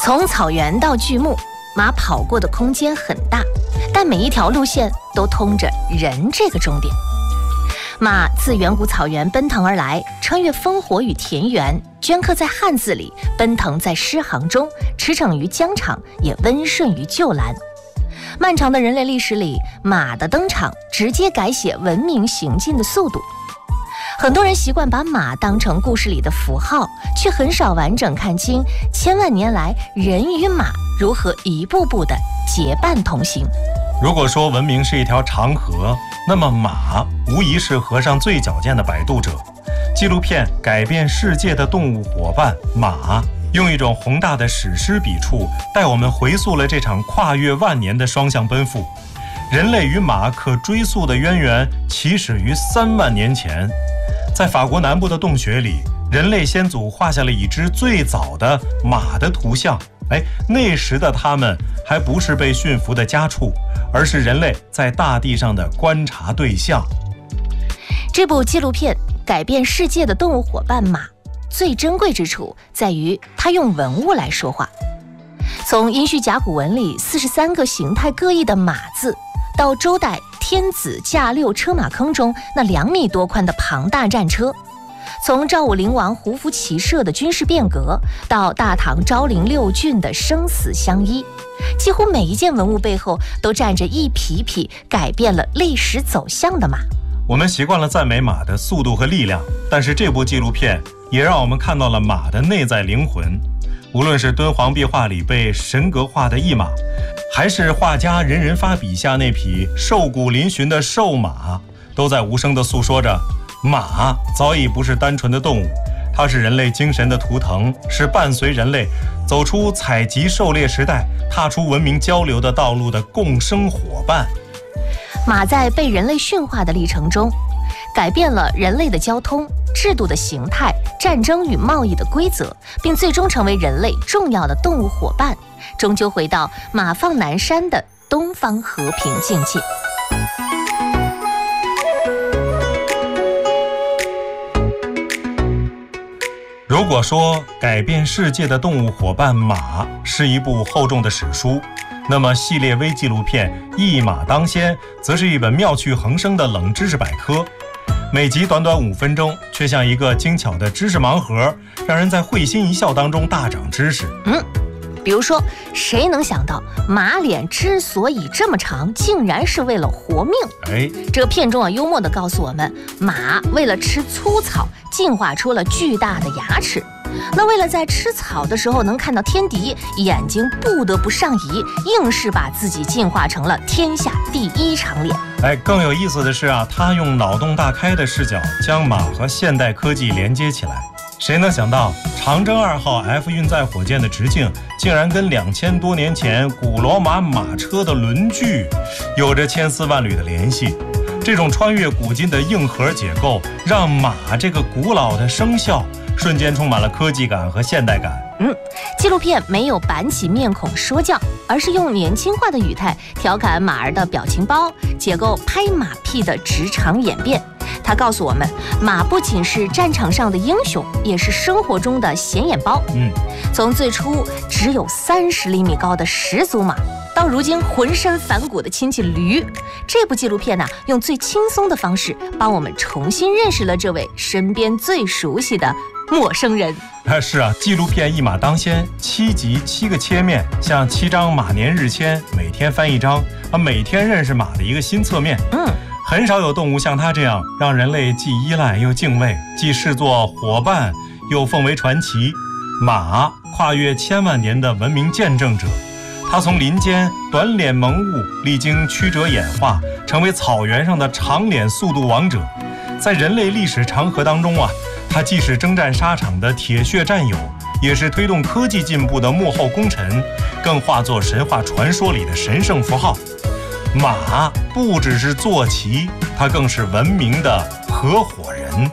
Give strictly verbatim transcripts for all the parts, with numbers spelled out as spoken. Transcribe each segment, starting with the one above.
从草原到巨木，马跑过的空间很大，但每一条路线都通着人这个终点。马自远古草原奔腾而来，穿越烽火与田园，镌刻在汉字里，奔腾在诗行中，驰骋于疆场，也温顺于旧兰。漫长的人类历史里，马的登场直接改写文明行进的速度。很多人习惯把马当成故事里的符号，却很少完整看清千万年来人与马如何一步步的结伴同行。 如果说文明是一条长河，那么马无疑是河上最矫健的摆渡者。纪录片《改变世界的动物伙伴马》用一种宏大的史诗笔触，带我们回溯了这场跨越万年的双向奔赴。人类与马可追溯的渊源起始于三万年前，在法国南部的洞穴里，人类先祖画下了一只最早的马的图像。哎，那时的他们还不是被驯服的家畜，而是人类在大地上的观察对象。 这部纪录片《改变世界的动物伙伴马》最珍贵之处在于它用文物来说话。从殷墟甲骨文里四十三个形态各异的马字，到周代天子驾六车马坑中那两米多宽的庞大战车，从赵武灵王胡服骑射的军事变革，到大唐昭陵六郡的生死相依，几乎每一件文物背后都站着一匹匹改变了历史走向的马。 我们习惯了赞美马的速度和力量，但是这部纪录片也让我们看到了马的内在灵魂。无论是敦煌壁画里被神格化的一马，还是画家任人发笔下那匹瘦骨嶙峋的瘦马，都在无声地诉说着马早已不是单纯的动物，它是人类精神的图腾，是伴随人类走出采集狩猎时代，踏出文明交流的道路的共生伙伴。 马在被人类驯化的历程中，改变了人类的交通制度的形态、战争与贸易的规则，并最终成为人类重要的动物伙伴，终究回到马放南山的东方和平境界。 如果说改变世界的动物伙伴马是一部厚重的史书，那么系列微纪录片《一马当先》则是一本妙趣横生的冷知识百科。每集短短五分钟，却像一个精巧的知识盲盒，让人在会心一笑当中大长知识。 嗯，比如说，谁能想到马脸之所以这么长，竟然是为了活命？ 哎， 这个片中啊，幽默地告诉我们，马为了吃粗草，进化出了巨大的牙齿。那为了在吃草的时候能看到天敌，眼睛不得不上移，硬是把自己进化成了天下第一长脸。 哎，更有意思的是啊，他用脑洞大开的视角将马和现代科技连接起来。谁能想到长征二号 F 运载火箭的直径竟然跟两千多年前古罗马马车的轮距有着千丝万缕的联系？这种穿越古今的硬核结构，让马这个古老的生肖瞬间充满了科技感和现代感。 嗯，纪录片没有板起面孔说教，而是用年轻化的语态调侃马儿的表情包，解构拍马屁的职场演变。他告诉我们，马不仅是战场上的英雄，也是生活中的显眼包。 嗯， 从最初只有三十厘米高的始祖马，到如今浑身反骨的亲戚驴，这部纪录片呢，用最轻松的方式帮我们重新认识了这位身边最熟悉的陌生人。 啊，是啊，纪录片一马当先，七集七个切面，像七张马年日签，每天翻一张，啊，每天认识马的一个新侧面。 嗯， 很少有动物像它这样，让人类既依赖又敬畏，既视作伙伴又奉为传奇。马跨越千万年的文明见证者，它从林间短脸萌物，历经曲折演化，成为草原上的长脸速度王者。在人类历史长河当中啊，它既是征战沙场的铁血战友，也是推动科技进步的幕后功臣，更化作神话传说里的神圣符号。马不只是坐骑，它更是文明的合伙人。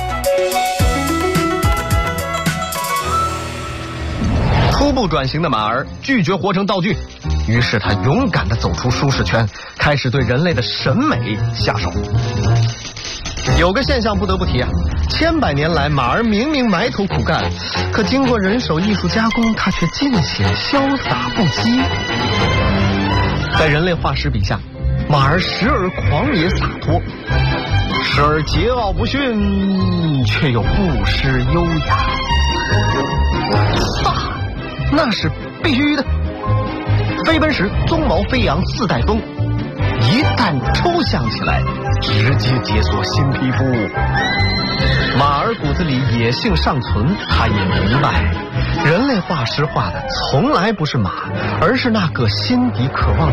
初步转型的马儿拒绝活成道具，于是他勇敢地走出舒适圈，开始对人类的审美下手。 有个现象不得不提啊，千百年来马儿明明埋头苦干，可经过人手艺术加工，它却尽显潇洒不羁。在人类画师笔下，马儿时而狂野洒脱，时而桀骜不驯，却又不失优雅。飒，那是必须的。飞奔时鬃毛飞扬似带风，一旦抽象起来，直接解锁新皮肤。马儿骨子里野性尚存，他也明白，人类画师画的从来不是马，而是那个心底渴望